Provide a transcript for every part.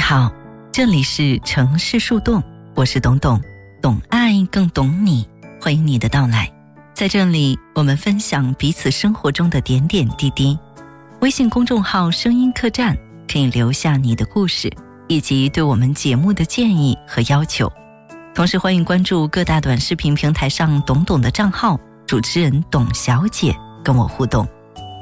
好，这里是城市树洞，我是董董，懂爱更懂你，欢迎你的到来。在这里，我们分享彼此生活中的点点滴滴。微信公众号声音客栈可以留下你的故事，以及对我们节目的建议和要求。同时欢迎关注各大短视频平台上董董的账号，主持人董小姐跟我互动。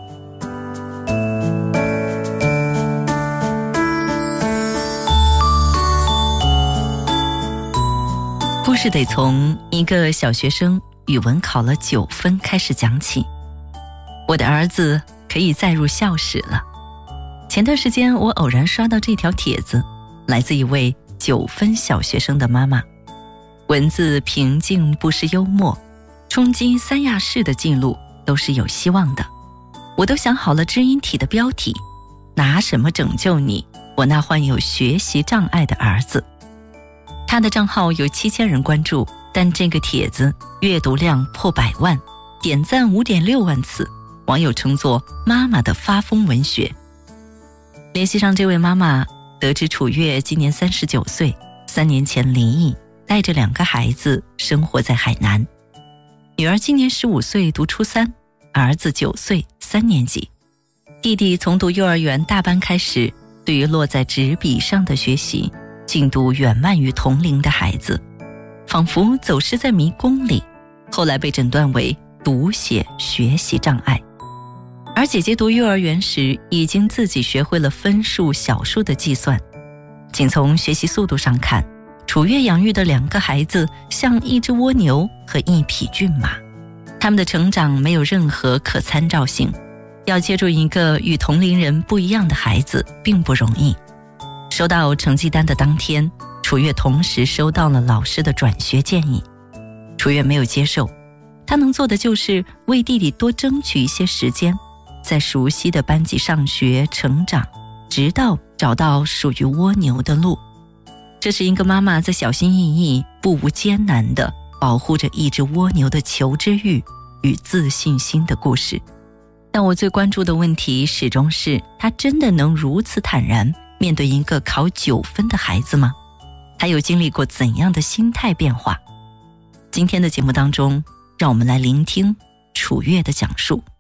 故事得从一个小学生语文考了9分开始讲起。我的儿子可以再入校史了。前段时间我偶然刷到这条帖子，来自一位9分小学生的妈妈。文字平静不失幽默，冲击3亚市的记录都是有希望的。我都想好了知音体的标题，拿什么拯救你，我那患有学习障碍的儿子。他的账号有7000人关注，但这个帖子阅读量破100万，点赞5.6万次，网友称作妈妈的发疯文学。联系上这位妈妈，得知楚月今年39岁，3年前离异，带着2个孩子生活在海南。女儿今年15岁读初3，儿子9岁3年级。弟弟从读幼儿园大班开始，对于落在纸笔上的学习进度远慢于同龄的孩子，仿佛走失在迷宫里，后来被诊断为读写学习障碍。而姐姐读幼儿园时已经自己学会了分数小数的计算。仅从学习速度上看，楚月养育的2个孩子像一只蜗牛和一匹骏马，他们的成长没有任何可参照性，要接住一个与同龄人不一样的孩子并不容易。收到成绩单的当天，楚月同时收到了老师的转学建议。楚月没有接受，他能做的就是为弟弟多争取一些时间，在熟悉的班级上学成长，直到找到属于蜗牛的路。这是一个妈妈在小心翼翼、不无艰难地保护着一只蜗牛的求知欲与自信心的故事。但我最关注的问题始终是，他真的能如此坦然面对一个考9分的孩子吗？他有经历过怎样的心态变化？今天的节目当中，让我们来聆听楚月的讲述。